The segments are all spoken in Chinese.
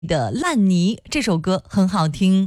的烂泥这首歌很好听。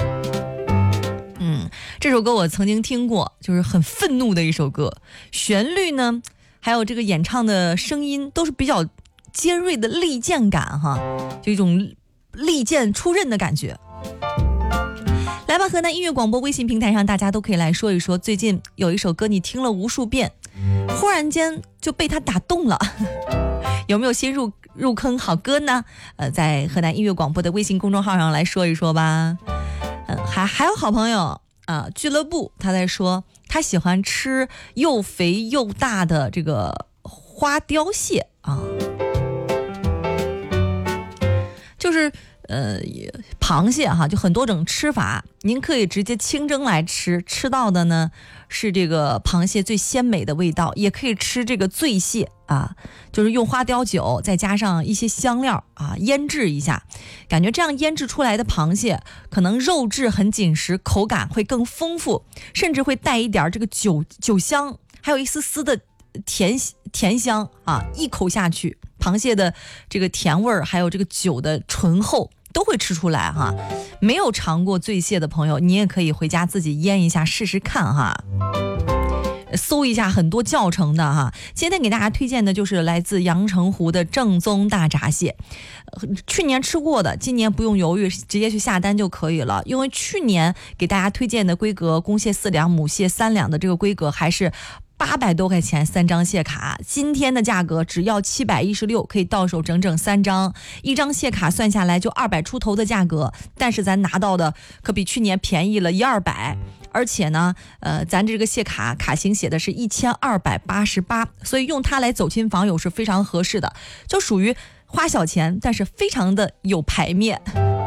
这首歌我曾经听过，就是很愤怒的一首歌，旋律呢还有这个演唱的声音都是比较尖锐的利剑感哈，就一种利剑出刃的感觉。来吧，河南音乐广播微信平台上大家都可以来说一说，最近有一首歌你听了无数遍，忽然间就被它打动了有没有新入坑好歌呢？在河南音乐广播的微信公众号上来说一说吧。还有好朋友俱乐部他在说他喜欢吃又肥又大的这个花雕蟹就是螃蟹哈，就很多种吃法，您可以直接清蒸来吃，吃到的呢是这个螃蟹最鲜美的味道，也可以吃这个醉蟹就是用花雕酒再加上一些香料腌制一下，感觉这样腌制出来的螃蟹可能肉质很紧实，口感会更丰富，甚至会带一点这个酒香，还有一丝丝的甜香一口下去，螃蟹的这个甜味儿还有这个酒的醇厚都会吃出来哈。没有尝过醉蟹的朋友，你也可以回家自己腌一下试试看哈，搜一下很多教程的哈。今天给大家推荐的就是来自阳澄湖的正宗大闸蟹，去年吃过的，今年不用犹豫，直接去下单就可以了。因为去年给大家推荐的规格，公蟹4两，母蟹3两的这个规格还是800多块钱3张蟹卡，今天的价格只要716，可以到手整整3张，一张蟹卡算下来就200出头的价格，但是咱拿到的可比去年便宜了100-200，而且呢，咱这个蟹卡型写的是1288，所以用它来走亲访友是非常合适的，就属于花小钱，但是非常的有排面。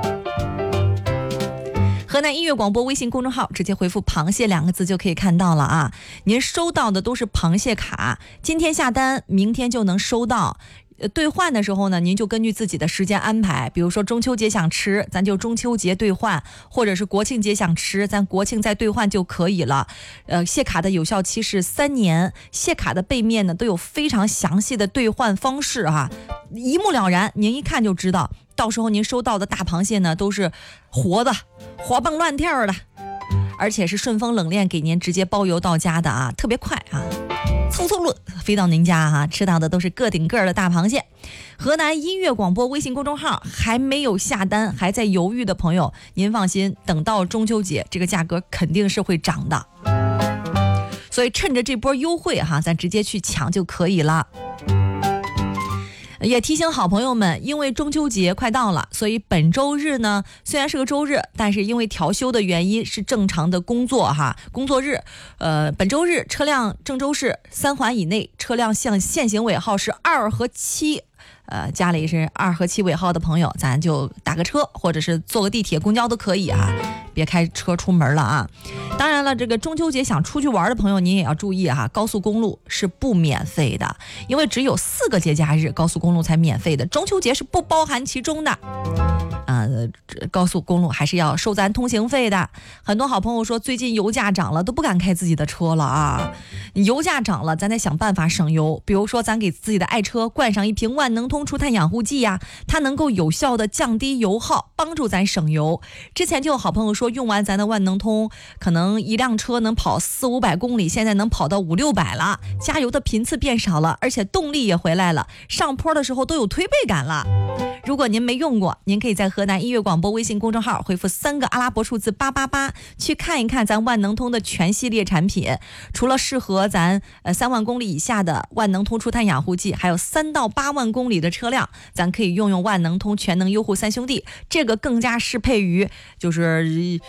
河南音乐广播微信公众号直接回复螃蟹2个字就可以看到了您收到的都是螃蟹卡，今天下单明天就能收到。兑换的时候呢，您就根据自己的时间安排，比如说中秋节想吃，咱就中秋节兑换，或者是国庆节想吃，咱国庆再兑换就可以了。蟹卡的有效期是3年，蟹卡的背面呢都有非常详细的兑换方式一目了然，您一看就知道。到时候您收到的大螃蟹呢都是活的，活蹦乱跳的，而且是顺丰冷链给您直接包邮到家的特别快嗖了飞到您家吃到的都是个顶个的大螃蟹。河南音乐广播微信公众号还没有下单还在犹豫的朋友，您放心，等到中秋节这个价格肯定是会涨的，所以趁着这波优惠咱直接去抢就可以了。也提醒好朋友们，因为中秋节快到了，所以本周日呢虽然是个周日，但是因为调休的原因是正常的工作日。本周日车辆郑州市3环以内车辆限行尾号是2和7，家里是2和7尾号的朋友，咱就打个车或者是坐个地铁公交都可以别开车出门了当然了，这个中秋节想出去玩的朋友您也要注意高速公路是不免费的，因为只有4个节假日高速公路才免费的，中秋节是不包含其中的高速公路还是要收咱通行费的。很多好朋友说最近油价涨了，都不敢开自己的车了油价涨了，咱得想办法省油，比如说咱给自己的爱车灌上一瓶万能通除碳养护剂它能够有效的降低油耗，帮助咱省油。之前就有好朋友说用完咱的万能通，可能一辆车能跑400-500公里，现在能跑到500-600了，加油的频次变少了，而且动力也回来了，上坡的时候都有推背感了。如果您没用过，您可以在河南音乐广播微信公众号回复3个阿拉伯数字888，去看一看咱万能通的全系列产品。除了适合咱3万公里以下的万能通除碳养护剂，还有3到8万公里的车辆，咱可以用万能通全能优护3兄弟，这个更加适配于就是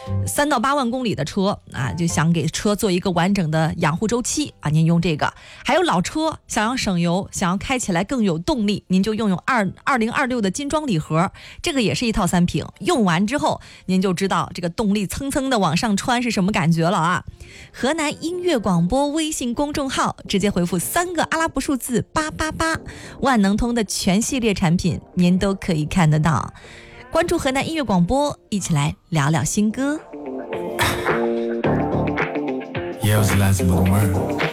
3到8万公里的车就想给车做一个完整的养护周期您用这个。还有老车想要省油，想要开起来更有动力，您就用2026的金装礼盒，这个也是一套3瓶，用完之后您就知道这个动力蹭蹭的往上穿是什么感觉了河南音乐广播微信公众号直接回复3个阿拉伯数字888，万能通的全系列产品您都可以看得到。关注河南音乐广播，一起来聊聊新歌。 我是来自不动门